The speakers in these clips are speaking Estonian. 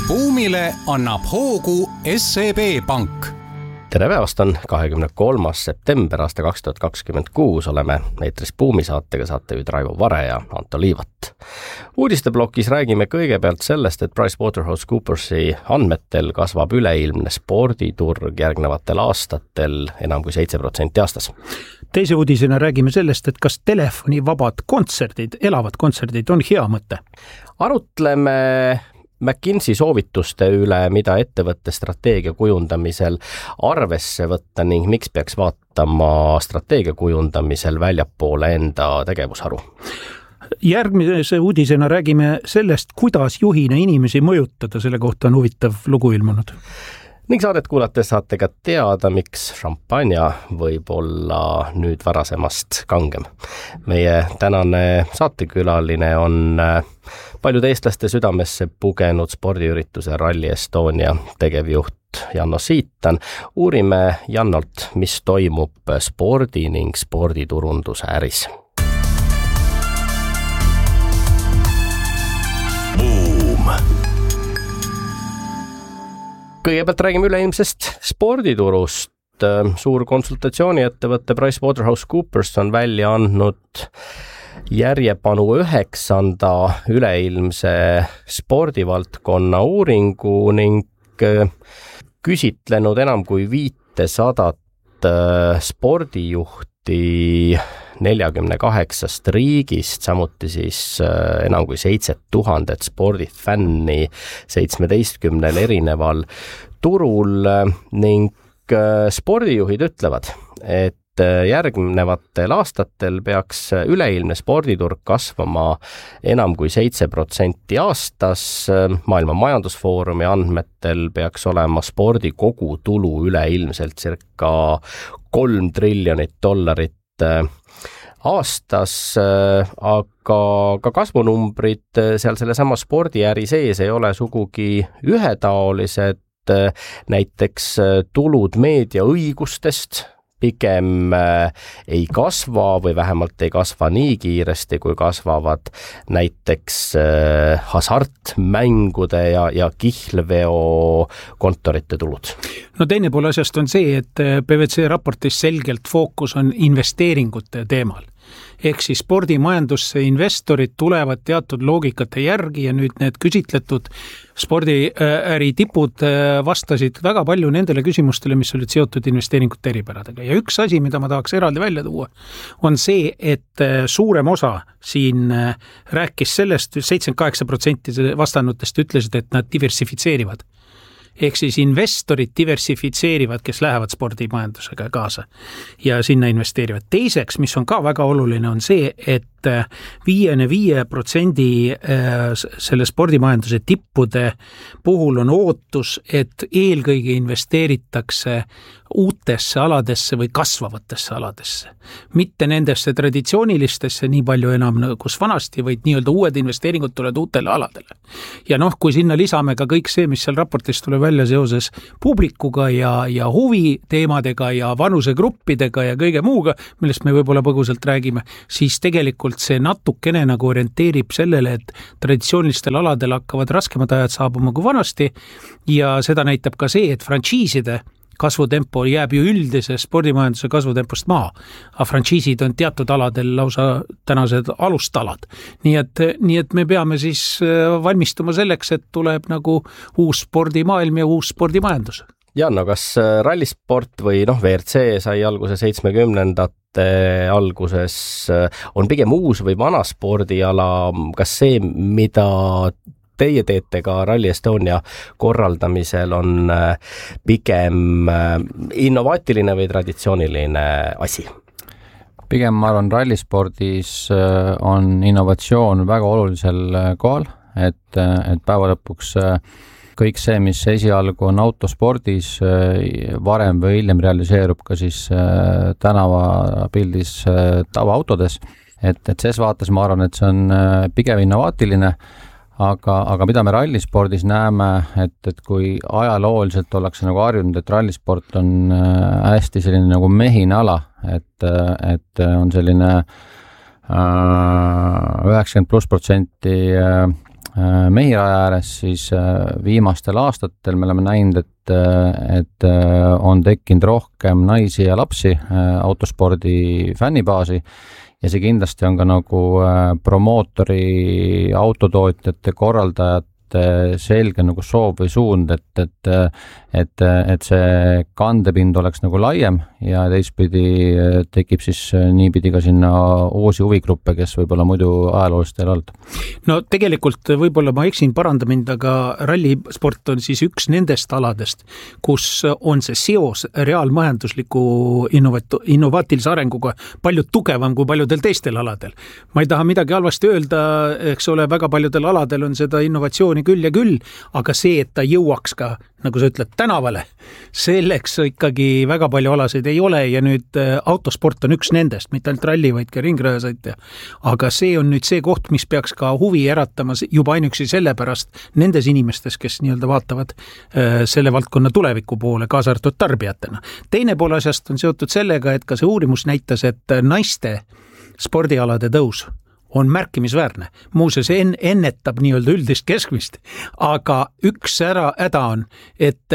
buumile annab hoogu SEB Pank. Tere päevast, on 23. september aasta 2026, oleme eetris Buumi saatega, saatejuhid Raivo Vare ja Anto Liivat. Uudisteblokis räägime kõigepealt sellest, et PricewaterhouseCoopersi andmetel kasvab üleilmne sporditurg järgnevatel aastatel enam kui 7% aastas. Teise uudisena räägime sellest, et kas telefonivabad kontserdid, elavad kontserdid on hea mõte. Arutleme McKinsey soovituste üle, mida ettevõtte strateegia kujundamisel arvesse võtta ning miks peaks vaatama strateegia kujundamisel väljapoole enda tegevusharu. Järgmise uudisena räägime sellest, kuidas juhina inimesi mõjutada, selle kohta on huvitav lugu ilmunud. Ning saadet kuulates saate ka teada, miks šampanja võib olla nüüd varasemast kangem. Meie tänane saatekülaline on paljude eestlaste südamesse pugenud spordiürituse Rally Estonia tegevjuht Janno Siitan. Uurime Jannolt, mis toimub spordi ning sporditurunduse äris. Kõigepealt räägime üleilmsest sporditurust. Suur konsultatsiooniettevõte PricewaterhouseCoopers on välja andnud järjepanu 9. üleilmse spordivaldkonna uuringu ning küsitlenud enam kui 500 spordijuhti 48 riigist, samuti siis enam kui 7000 spordifänni 17 erineval turul ning spordijuhid ütlevad, et järgnevatel aastatel peaks üleilmne sporditurg kasvama enam kui 7% aastas. Maailma Majandusfoorumi andmetel peaks olema spordi kogutulu üleilmselt circa $3 triljonit aastas, aga ka kasvunumbrid seal sellesama spordiäri sees ei ole sugugi ühetaolised. Näiteks tulud meediaõigustest pigem ei kasva või vähemalt ei kasva nii kiiresti, kui kasvavad näiteks hasartmängude ja kihlveo kontorite tulud. No teine pool asjast on see, et PwC raportis selgelt fookus on investeeringute teemal. Ehk siis spordimajandusse investorid tulevad teatud loogikate järgi ja nüüd need küsitletud spordiäri tipud vastasid väga palju nendele küsimustele, mis olid seotud investeeringute eripäradega. Ja üks asi, mida ma tahaks eraldi välja tuua, on see, et suurem osa siin rääkis sellest, 78% vastanutest ütlesid, et nad diversifitseerivad. Ehk siis investorid diversifitseerivad, kes lähevad spordimajandusega kaasa ja sinna investeerivad. Teiseks, mis on ka väga oluline, on see, et 5% selle spordimajanduse tippude puhul on ootus, et eelkõige investeeritakse uutesse aladesse või kasvavatesse aladesse. Mitte nendesse traditsioonilistesse nii palju enam kus vanasti, vaid nii-öelda uued investeeringud tulevad uutele aladele. Ja kui sinna lisame ka kõik see, mis seal raportis tuleb välja seoses publikuga ja huvi teemadega ja vanusegruppidega ja kõige muuga, millest me võib-olla põgusalt räägime, siis tegelikult see natukene nagu orienteerib sellele, et traditsioonilistel aladel hakkavad raskemad ajad saabuma kui vanasti ja seda näitab ka see, et frantsiiside kasvutempo jääb ju üldise spordimajanduse kasvutempost maha. Aga frantsiisid on teatud aladel lausa tänased alustalad. Nii et me peame siis valmistuma selleks, et tuleb nagu uus spordimaailm ja uus spordimajandus. Janno, kas rallisport või WRC sai alguse 70-ndate alguses on pigem uus või vana spordiala? Kas see, mida teie teete ka Rally Estonia korraldamisel, on pigem innovaatiline või traditsiooniline asi? Pigem ma arvan, rallispordis on innovatsioon väga olulisel kohal, et päeva lõpuks kõik see, mis esialgu on autospordis, varem või hiljem realiseerub ka siis tänavapildis tavaautodes. Et ses vaates ma arvan, et see on pigem innovaatiline, aga mida me rallispordis näeme, et kui ajalooliselt ollakse nagu harjunud, et rallisport on hästi selline nagu mehine ala, et on selline 90+% mehiraja ääres, siis viimastel aastatel me oleme näinud, et on tekkinud rohkem naisi ja lapsi autospordi fännibaasi ja see kindlasti on ka nagu promootori, autotootjate, korraldajate selge nagu soov või suund, et see kandepind oleks nagu laiem ja teistpidi tekib siis niipidi ka sinna uusi huvigruppe, kes võib-olla muidu ajalooliselt ei olnud. No tegelikult võib-olla ma eksin, paranda mind, aga rallisport on siis üks nendest aladest, kus on see seos reaalmajandusliku innovaatilise arenguga palju tugevam kui paljudel teistel aladel. Ma ei taha midagi halvasti öelda, eks ole, väga paljudel aladel on seda innovatsiooni küll ja küll, aga see, et ta jõuaks ka, nagu sa ütled, tänavale, selleks ikkagi väga palju alasid ei ole ja nüüd autosport on üks nendest, mitte ainult ralli, vaid ka ringrajasõitja. Aga see on nüüd see koht, mis peaks ka huvi äratama juba ainuüksi sellepärast nendes inimestes, kes nii-öelda vaatavad selle valdkonna tuleviku poole, kaasa arvatud tarbijatena. Teine pool asjast on seotud sellega, et ka see uurimus näitas, et naiste spordialade tõus on märkimisväärne. Muuseas ennetab nii-öelda üldist keskmist, aga üks häda on, et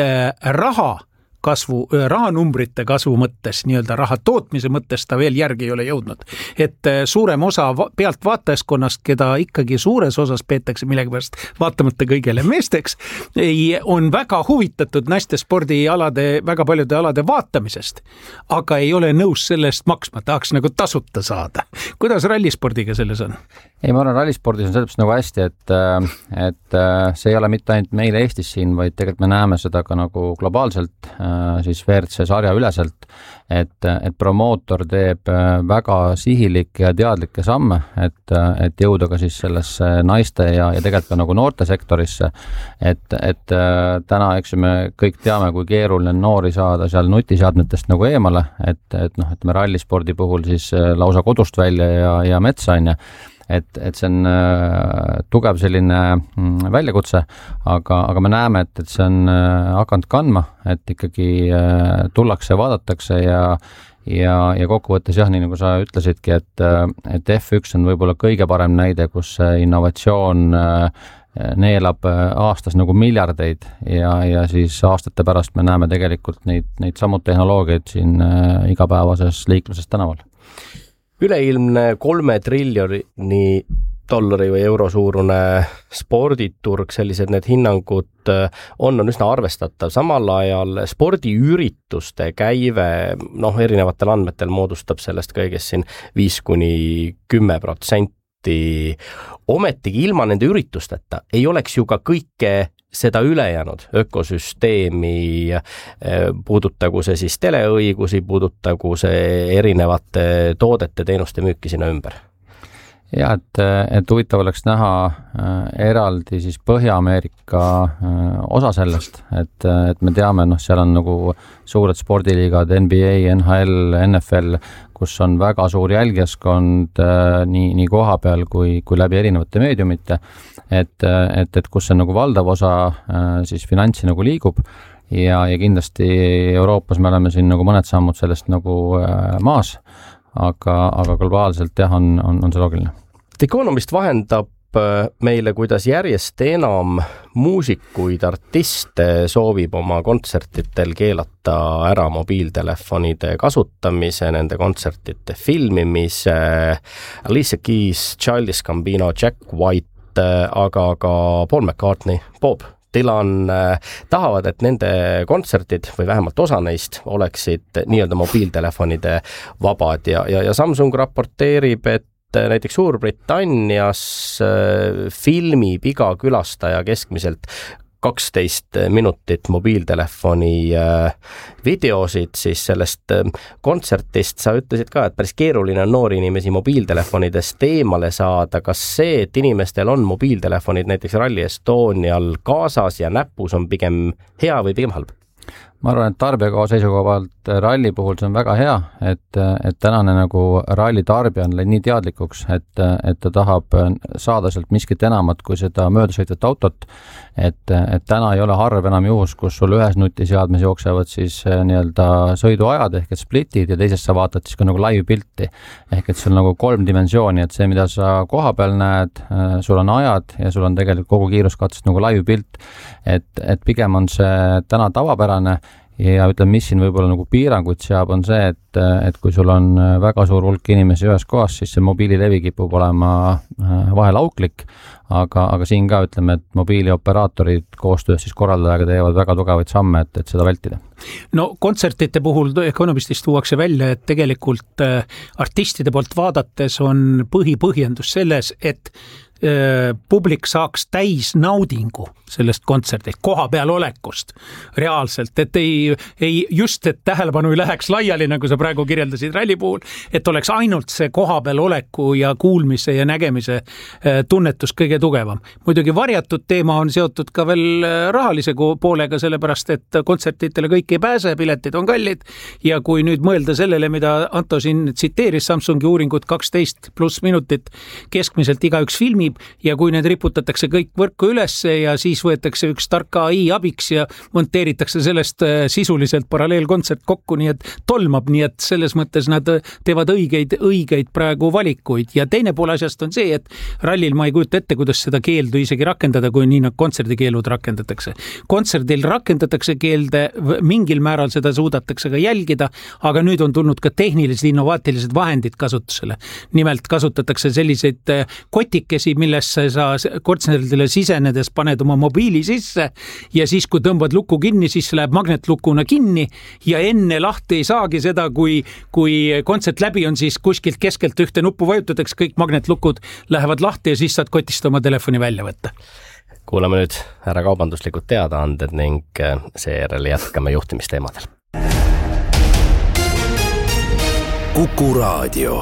rahanumbrite kasvu mõttes, nii-öelda raha tootmise mõttes ta veel järgi ei ole jõudnud. Et suurem osa pealtvaatajaskonnast, keda ikkagi suures osas peetakse millegipärast vaatamata kõigele meesteks, on väga huvitatud naiste spordialade, väga paljude alade vaatamisest, aga ei ole nõus sellest maksma, tahaks nagu tasuta saada. Kuidas rallispordiga selles on? Ei, ma arvan, rallispordis on sellepärast nagu hästi, et see ei ole mitte ainult meil Eestis siin, vaid tegelikult me näeme seda ka nagu globaalselt, siis WRC sarja üleselt, et promootor teeb väga sihilikke ja teadlikke samme, et jõuda ka siis sellesse naiste ja tegelikult ka nagu noorte sektorisse, et täna, eks me kõik teame, kui keeruline noori saada seal nutiseadmetest nagu eemale, et me rallispordi puhul siis lausa kodust välja ja metsa on ja et see on tugev selline väljakutse, aga me näeme, et see on hakanud kandma, et ikkagi tullakse ja vaadatakse ja kokkuvõttes jah, nii nagu sa ütlesidki, et F1 on võib-olla kõige parem näide, kus innovatsioon neelab aastas nagu miljardeid ja siis aastate pärast me näeme tegelikult neid samu tehnoloogiaid siin igapäevases liikluses tänaval. Üleilmne 3 triljoni dollari või euro suurune sporditurg, sellised need hinnangud on üsna arvestatav. Samal ajal spordiürituste käive, erinevatel andmetel moodustab sellest kõigest siin 5-10%. Ometigi ilma nende üritusteta ei oleks ju ka kõike seda ülejäänud ökosüsteemi, puudutagu see siis teleõigusi, puudutagu see erinevate toodete, teenuste müüki sinna ümber. Ja, et huvitav oleks näha eraldi siis Põhja-Ameerika osa sellest, et me teame, seal on nagu suured spordiliigad, NBA, NHL, NFL, kus on väga suur jälgijaskond nii koha peal kui läbi erinevate meediumite, et kus see nagu valdav osa siis finantsi nagu liigub ja kindlasti Euroopas me oleme siin nagu mõned sammud sellest nagu maas, aga globaalselt jah, on see loogiline. The Economist vahendab meile, kuidas järjest enam muusikuid, artiste soovib oma kontsertitel keelata ära mobiiltelefonide kasutamise, nende kontsertide filmimise. Alicia Keys, Childish Gambino, Jack White, aga ka Paul McCartney, Bob Dylan tahavad, et nende kontsertid või vähemalt osa neist oleksid nii-öelda mobiiltelefonide vabad ja Samsung raporteerib, et näiteks Suurbritannias filmib iga külastaja keskmiselt 12 minutit mobiiltelefoni videosid, siis sellest kontsertist sa ütlesid ka, et päris keeruline on noori inimesi mobiiltelefonidest eemale saada. Kas see, et inimestel on mobiiltelefonid näiteks Rally Estonial kaasas ja näpus, on pigem hea või pigem halb? ma arvan, et tarbijakaua seisukohalt ralli puhul see on väga hea, et tänane nagu ralli tarbija on nii teadlikuks, et ta tahab saada sealt miskit enamat kui seda möödasõitvat autot, et täna ei ole harv enam juhus, kus sul ühes nutiseadmes jooksevad siis nii-öelda sõiduajad ehk et splitid ja teises sa vaatad siis ka nagu live pilti. Ehk et sul nagu 3 dimensiooni, et see, mida sa koha peal näed, sul on ajad ja sul on tegelikult kogu kiiruskatsest nagu live pilt, et pigem on see täna tavapärane ja ütleme, mis siin võib-olla nagu piiranguid seab, on see, et kui sul on väga suur hulk inimesi ühes kohas, siis see mobiililevi kipub olema vahel auklik, aga siin ka ütleme, et mobiilioperaatorid koostöös siis korraldajaga teevad väga tugevaid samme, et seda vältida. No kontsertite puhul Economistis tuuakse välja, et tegelikult artistide poolt vaadates on põhjendus selles, et publik saaks täis naudingu sellest kontsertist, koha peal olekust reaalselt, et just, et tähelepanu ei läheks laiali, nagu sa praegu kirjeldasid ralli puhul, et oleks ainult see koha peal oleku ja kuulmise ja nägemise tunnetus kõige tugevam. Muidugi varjatud teema on seotud ka veel rahalise poolega, sellepärast, et kontsertitele kõik ei pääse, piletid on kallid ja kui nüüd mõelda sellele, mida Anto siin tsiteeris, Samsungi uuringut 12+ minutit keskmiselt igaüks filmib ja kui need riputatakse kõik võrku ülesse ja siis võetakse üks tark AI abiks ja monteeritakse sellest sisuliselt paralleelkontsert kokku, nii et tolmab, nii et selles mõttes nad teevad õigeid praegu valikuid. Ja teine pool asjast on see, et rallil ma ei kujuta ette, kuidas seda keeldu isegi rakendada, kui nii nad kontserdikeelud rakendatakse. Kontserdil rakendatakse keelde, mingil määral seda suudatakse ka jälgida, aga nüüd on tulnud ka tehnilised innovaatilised vahendid kasutusele. Nimelt kasutatakse selliseid kotikesi, millesse sa kontserdile sisenedes paned oma mobiili sisse ja siis, kui tõmbad luku kinni, siis läheb magnetlukuna kinni ja enne lahti ei saagi seda, kui kontsert läbi on, siis kuskilt keskelt ühte nuppu vajutatakse, kõik magnetlukud lähevad lahti ja siis saad kotist oma telefoni välja võtta. Kuulame nüüd ära kaubanduslikud teadaanded ning seejärel jätkame juhtimisteemadel. Kuku Raadio.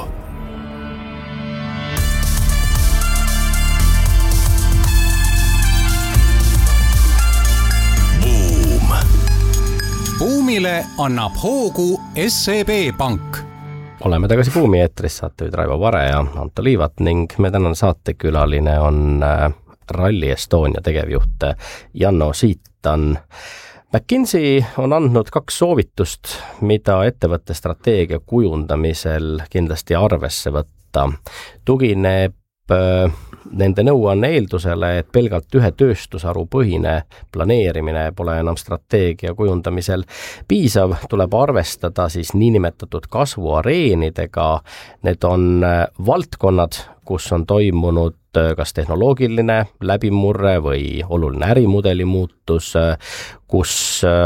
Buumile annab hoogu SEB Pank. Oleme tagasi Buumi eetris, saatejuhid Raivo Vare ja Anto Liivat ning me tänane saatekülaline on Rally Estonia tegevjuht Janno Siitan. McKinsey on andnud 2 soovitust, mida ettevõtte strateegia kujundamisel kindlasti arvesse võtta. Tugineb nende nõuanne eeldusele, et pelgalt ühe tööstusharu põhine planeerimine pole enam strateegia kujundamisel piisav, tuleb arvestada siis niinimetatud kasvuareenidega. Need on valdkonnad, kus on toimunud kas tehnoloogiline läbimurre või oluline ärimudeli muutus, kus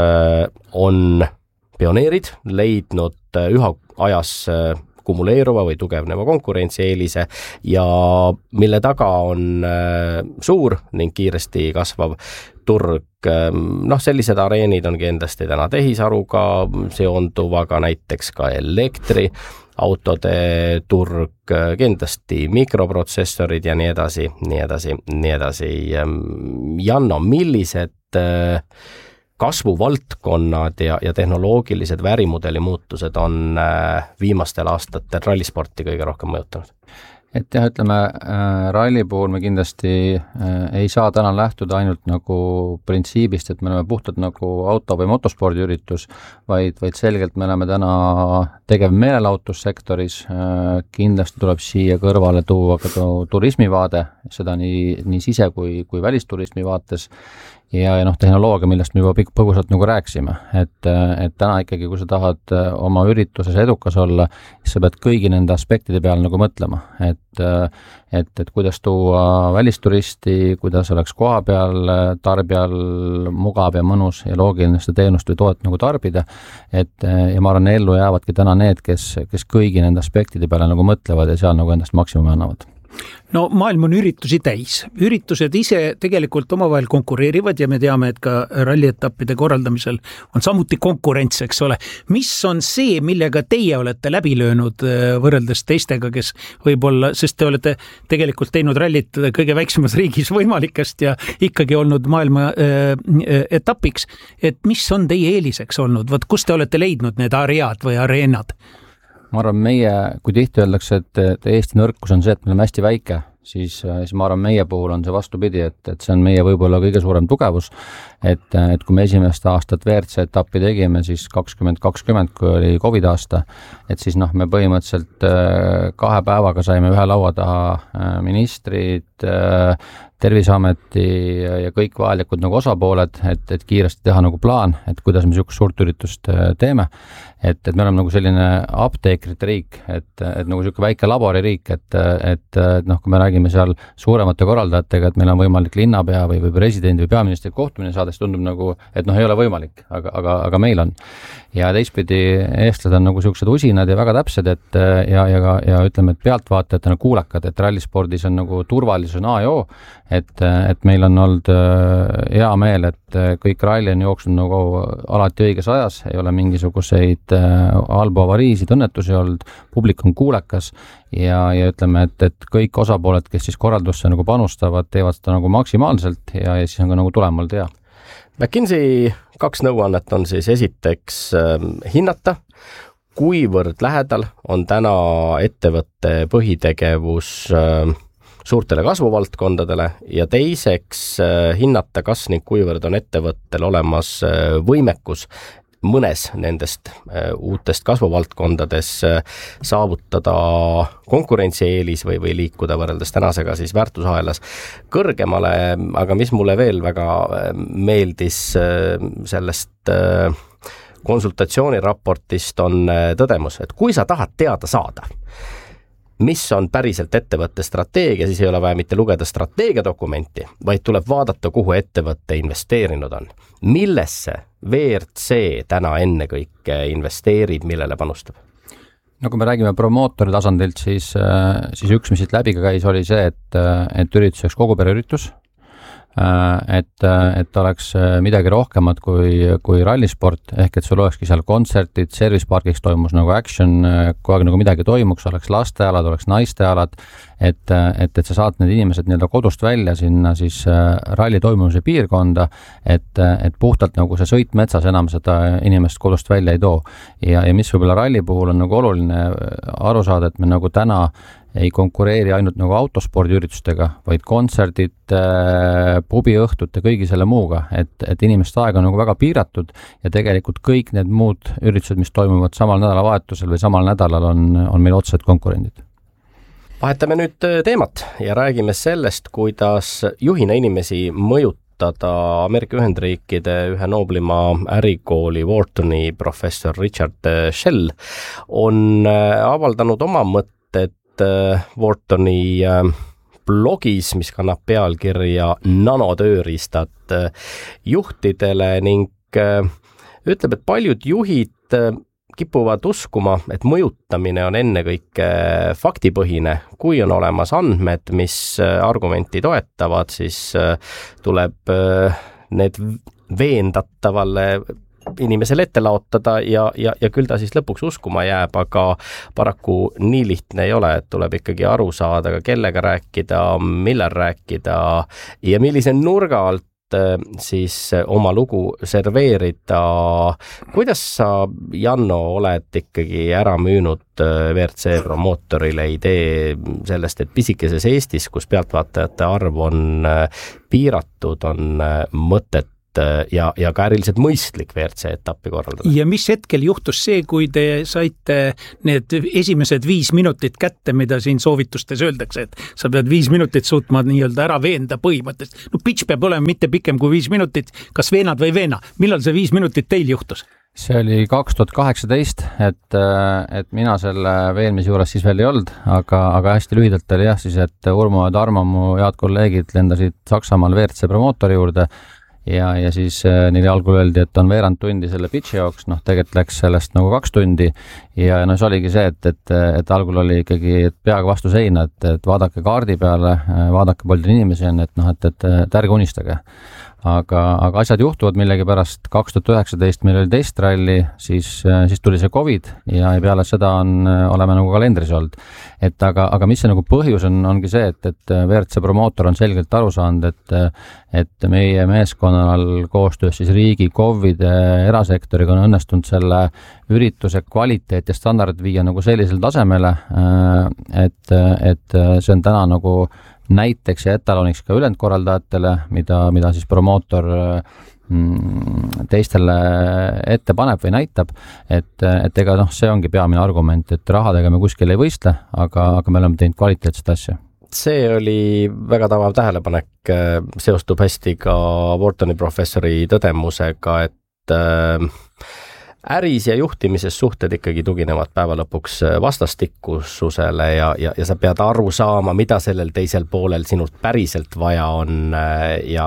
on pioneerid leidnud üha ajas kumuleeruva või tugevneva konkurentsieelise ja mille taga on suur ning kiiresti kasvav turg. Sellised areenid on kindlasti täna tehisaruga seonduvaga, näiteks ka elektriautode turg, kindlasti mikroprotsessorid ja nii edasi. Janno, millised kasvuvaldkonnad ja tehnoloogilised või ärimudeli muutused on viimastel aastatel rallisporti kõige rohkem mõjutanud? Et jah, ütleme, ralli puhul me kindlasti ei saa täna lähtuda ainult nagu printsiibist, et me oleme puhtalt nagu auto- või motospordiüritus, vaid selgelt me oleme täna tegev meelelahutussektoris. Kindlasti tuleb siia kõrvale tuua ka turismivaade, seda nii sise- kui välisturismi vaates. Ja tehnoloogia, millest me juba põgusalt nagu rääksime, et täna ikkagi, kui sa tahad oma ürituses edukas olla, siis sa pead kõigi nende aspektide peale nagu mõtlema, et kuidas tuua välisturisti, kuidas oleks koha peal tarbijal mugav ja mõnus ja loogiline seda teenust või toodet nagu tarbida, ja ma arvan, ellu jäävadki täna need, kes kõigi nende aspektide peale nagu mõtlevad ja seal nagu endast maksimumi annavad. No maailm on üritusi täis. Üritused ise tegelikult omavahel konkureerivad ja me teame, et ka rallietappide korraldamisel on samuti konkurents, eks ole. Mis on see, millega teie olete läbi löönud võrreldes teistega, kes võib-olla, sest te olete tegelikult teinud rallit kõige väiksemas riigis võimalikest ja ikkagi olnud maailma etapiks. Et mis on teie eeliseks olnud? Kus te olete leidnud need aread või areenad? Ma arvan, kui tihti öeldakse, et Eesti nõrkus on see, et me oleme hästi väike, siis ma arvan, meie puhul on see vastupidi, et see on meie võib-olla kõige suurem tugevus, et kui me esimest aastat WRC etappi tegime, siis 2020, kui oli COVID aasta, et siis me põhimõtteliselt 2 päevaga saime ühe laua taha ministrid, Terviseameti ja kõik vajalikud osapooled, et kiiresti teha kui kuidas me niisugust suurt üritust teeme. Et me oleme selline apteekrite riik, et niisugune väike laboririik, et kui me räägime seal suuremate korraldajatega, et meil on võimalik linnapea või presidendi või peaministri kohtumine saada, siis tundub et ei ole võimalik, aga meil on. Ja teistpidi eestlased on niisugused usinad ja väga täpsed, ja ütleme, et pealtvaatajatena kuulakad, et rallispordis on turvalisus on A ja O, et meil on olnud hea meel, et kõik ralli on jooksnud alati õiges ajas, ei ole mingisuguseid halbu avariisid, õnnetusi olnud, publik on kuulekas ja ütleme, et kõik osapooled, kes siis korraldusse panustavad, teevad seda maksimaalselt ja siis on ka tulem olnud hea. McKinsey 2 nõuannet on siis esiteks hinnata, kuivõrd lähedal on täna ettevõtte põhitegevus suurtele kasvuvaldkondadele ja teiseks hinnata, kas ning kuivõrd on ettevõttel olemas võimekus mõnes nendest uutest kasvuvaldkondades saavutada konkurentsieelis või liikuda võrreldes tänasega siis väärtusahelas kõrgemale, aga mis mulle veel väga meeldis sellest konsultatsiooniraportist on tõdemus, et kui sa tahad teada saada, mis on päriselt ettevõtte strateegia, siis ei ole vaja mitte lugeda strateegiadokumenti, vaid tuleb vaadata, kuhu ettevõtte investeerinud on. Millesse WRC täna ennekõike investeerib, millele panustab? No kui me räägime promootori tasandilt, siis üks, mis siit läbi käis, oli see, et ürituseks kogu pereüritus, et oleks midagi rohkemat kui rallisport, ehk et sul olekski seal kontsertid, serviceparkiks toimus action, kogu aeg midagi toimuks, oleks lastealad, oleks naistealad, et sa saad need inimesed kodust välja sinna siis ralli toimumise piirkonda, et puhtalt see sõit metsas enam seda inimest kodust välja ei too. Ja mis võib-olla ralli puhul on oluline aru saada, et me täna ei konkureeri ainult autospordiüritustega, vaid kontserdid, pubiõhtut ja kõigi selle muuga, et inimeste aeg on väga piiratud ja tegelikult kõik need muud üritused, mis toimuvad samal nädalavahetusel või samal nädalal on meil otsesed konkurendid. Vahetame nüüd teemat ja räägime sellest, kuidas juhina inimesi mõjutada Ameerika Ühendriikide ühe nooblima ärikooli Whartoni professor Richard Shell on avaldanud oma mõtted Whartoni blogis, mis kannab pealkirja nanotööriistad juhtidele ning ütleb, et paljud juhid kipuvad uskuma, et mõjutamine on ennekõike faktipõhine. Kui on olemas andmed, mis argumenti toetavad, siis tuleb need veendatavale inimesele ette laotada ja küll ta siis lõpuks uskuma jääb, aga paraku nii lihtne ei ole, et tuleb ikkagi aru saada, kellega rääkida, millal rääkida ja millise nurga alt siis oma lugu serveerida. Kuidas sa, Janno, oled ikkagi ära müünud WRC promootorile idee sellest, et pisikeses Eestis, kus pealtvaatajate arv on piiratud, on mõtet ja ka äriliselt mõistlik WRC etappi korraldada. Ja mis hetkel juhtus see, kui te saite need esimesed 5 minutit kätte, mida siin soovitustes öeldakse, et sa pead 5 minutit suutma ära veenda põhimõttest. No pitch peab olema mitte pikem kui 5 minutit, kas veenad või veena. Millal see 5 minutit teil juhtus? See oli 2018, et mina selle veenmise juures siis veel ei olnud, aga hästi lühidalt oli siis, et Urmo ja Tarmo, mu head kolleegid, lendasid Saksamaal WRC promootori juurde ja siis neile algul öeldi, et on veerand tundi selle pitchi jaoks, tegelikult läks sellest nagu 2 tundi ja see oligi see, et algul oli ikkagi peaga vastu seina, et vaadake kaardi peale, vaadake palju inimesi on, et ärge unistage. Aga asjad juhtuvad millegipärast. 2019 meil oli testralli, siis tuli see COVID ja peale seda oleme nagu kalendris olnud. Aga mis see nagu põhjus ongi see, et WRC promootor on selgelt aru saanud, et meie meeskonnal koostöös siis riigi, KOV-ide, erasektoriga on õnnestunud selle ürituse kvaliteet ja standard viia nagu sellisel tasemele, et see on täna nagu näiteks ja etaloniks ka ülejäänud korraldajatele, mida siis promootor teistele ette paneb või näitab, et ega see ongi peamine argument, et rahadega me kuskil ei võistle, aga me oleme teinud kvaliteetset asja. See oli väga tavav tähelepanek, seostub hästi ka Whartoni professori tõdemusega, et äris ja juhtimises suhted ikkagi tuginevad päeva lõpuks vastastikkususele ja sa pead aru saama, mida sellel teisel poolel sinult päriselt vaja on ja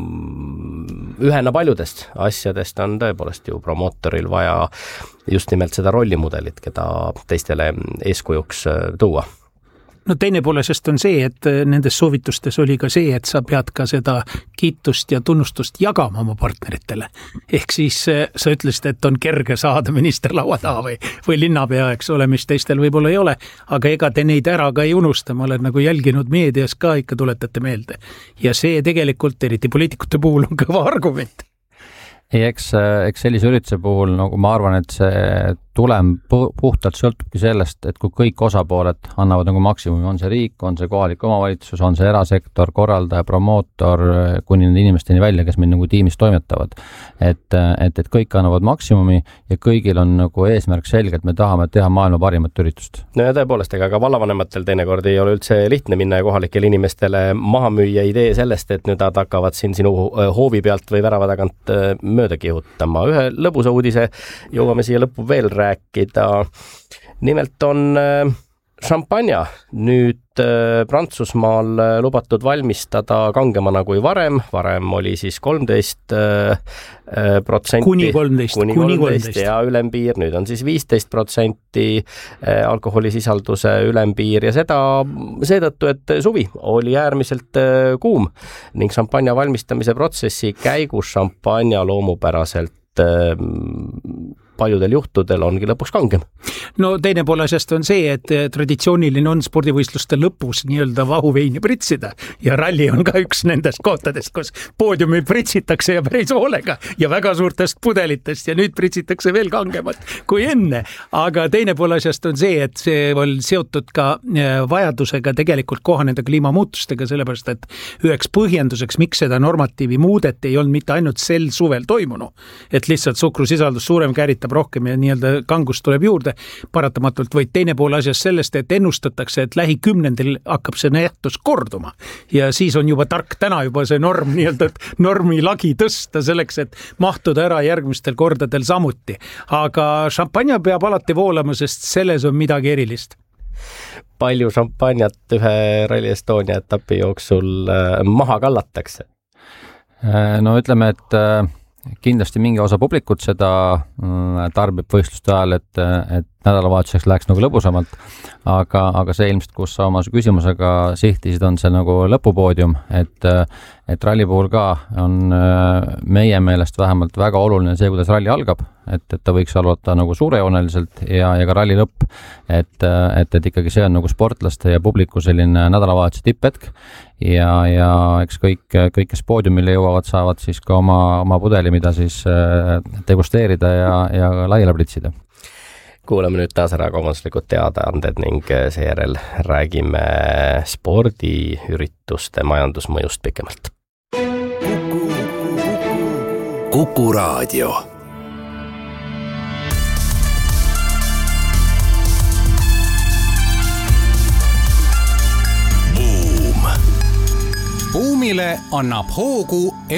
ühena paljudest asjadest on tõepoolest ju promootoril vaja just nimelt seda rollimudelit, keda teistele eeskujuks tuua. No teine poole sest on see, et nendes soovitustes oli ka see, et sa pead ka seda kiitust ja tunnustust jagama oma partneritele. Ehk siis sa ütlesid, et on kerge saada minister laua taha või linnapea, eks ole, mis teistel võib-olla ei ole, aga ega te neid ära ka ei unusta, ma olen nagu jälginud meedias ka ikka tuletate meelde. Ja see tegelikult, eriti poliitikute puhul, on kõva argument. Ei, eks sellise ürituse puhul, nagu ma arvan, et see tulem puhtalt sõltubki sellest, et kui kõik osapooled annavad nagu maksimumi, on see riik, on see kohalik omavalitsus, on see erasektor, korraldaja, promootor, kuni nende inimesteni välja, kes meil nagu tiimis toimetavad. Et kõik annavad maksimumi ja kõigil on nagu eesmärk selge, et me tahame teha maailma parimat üritust. No ja tõepoolest, ega ka vallavanematel teinekord ei ole üldse lihtne minna ja kohalikele inimestele maha müüa idee sellest, et nüüd nad hakkavad siin sinu hoovi pealt või värava tagant mööda kihutama. Ühe lõbusa uudise jõuame siia lõppu veel rääkida. Nimelt on šampanja nüüd Prantsusmaal lubatud valmistada kangemana kui varem oli siis 13%. Kuni 13 ja ülempiir, nüüd on siis 15% alkoholisisalduse ülempiir ja seda seetõttu, et suvi oli äärmiselt kuum ning šampanja valmistamise protsessi käigus šampanja loomupäraselt paljudel juhtudel ongi lõpuks kangem. No teine poole asjast on see, et traditsiooniline on spordivõistluste lõpus nii-öelda vahuveini pritsida ja ralli on ka üks nendest kohtadest, kus poodiumi pritsitakse ja päris hoolega ja väga suurtest pudelitest ja nüüd pritsitakse veel kangemat kui enne. Aga teine poole asjast on see, et see on seotud ka vajadusega tegelikult kohaneda kliimamuutustega, sellepärast et üheks põhjenduseks, miks seda normatiivi muudeti, ei olnud mitte ainult sel suvel toimunu, et lihtsalt suhkrusisaldus suurem käritab rohkem ja nii-öelda kangust tuleb juurde paratamatult, vaid teine pool asjast sellest, et ennustatakse, et lähikümnendil hakkab see nähtus korduma ja siis on juba tark täna juba see norm nii-öelda normi lagi tõsta selleks, et mahtuda ära järgmistel kordadel samuti. Aga šampanja peab alati voolama, sest selles on midagi erilist. Palju šampanjat ühe Rally Estonia etapi jooksul maha kallatakse? No ütleme, et kindlasti mingi osa publikut seda tarbib võistluste ajal, et nädalavahetuseks läheks nagu lõbusamalt, aga see ilmselt, kus sa oma küsimusega sihtisid, on see nagu lõpupoodium, et ralli puhul ka on meie meelest vähemalt väga oluline see, kuidas ralli algab, et ta võiks alata nagu suurejooneliselt ja ka ralli lõpp, et ikkagi see on nagu sportlaste ja publiku selline nädalavahetuse tipphetk ja eks kõik, kes poodiumile jõuavad, saavad siis ka oma pudeli, mida siis degusteerida ja laiale pritsida. Kuulame nüüd taas ära kaubanduslikud teadaanded ning seejärel räägime spordiürituste majandusmõjust pikemalt. Kuku Raadio. Buumile annab hoogu